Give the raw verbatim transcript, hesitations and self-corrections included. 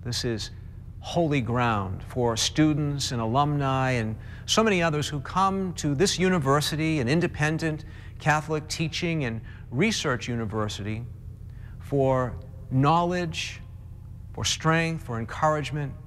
This is holy ground for students and alumni and so many others who come to this university, an independent Catholic teaching and research university, for knowledge, for strength, for encouragement,